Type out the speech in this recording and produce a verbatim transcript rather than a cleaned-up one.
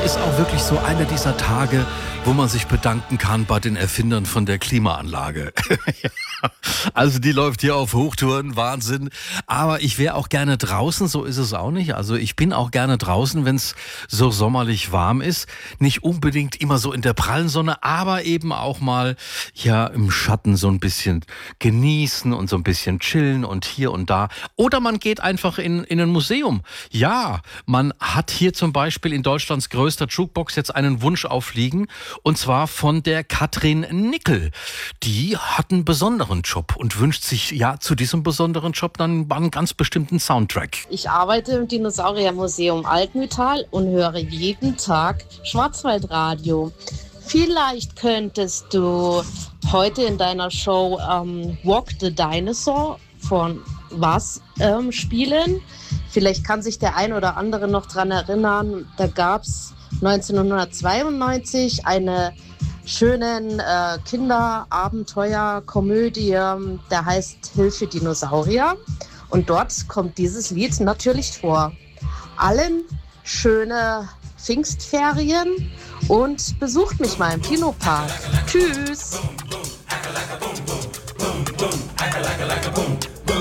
ist auch wirklich so einer dieser Tage, wo man sich bedanken kann bei den Erfindern von der Klimaanlage. Also die läuft hier auf Hochtouren, Wahnsinn. Aber ich wäre auch gerne draußen, so ist es auch nicht. Also ich bin auch gerne draußen, wenn es so sommerlich warm ist. Nicht unbedingt immer so in der prallen Sonne, aber eben auch mal ja im Schatten so ein bisschen genießen und so ein bisschen chillen und hier und da. Oder man geht einfach in, in ein Museum. Ja, man hat hier zum Beispiel in Deutschlands größter Jukebox jetzt einen Wunsch aufliegen. Und zwar von der Katrin Nickel. Die hat einen besonderen Job und wünscht sich ja zu diesem besonderen Job dann einen ganz bestimmten Soundtrack. Ich arbeite im Dinosauriermuseum Altmühltal und höre jeden Tag Schwarzwaldradio. Vielleicht könntest du heute in deiner Show ähm, Walk the Dinosaur von Was ähm, spielen. Vielleicht kann sich der ein oder andere noch dran erinnern, da gab es neunzehnhundertzweiundneunzig eine schönen äh, Kinderabenteuer-Komödie, der heißt Hilfe Dinosaurier. Und dort kommt dieses Lied natürlich vor. Allen schöne Pfingstferien und besucht mich mal im Kinopark. Tschüss!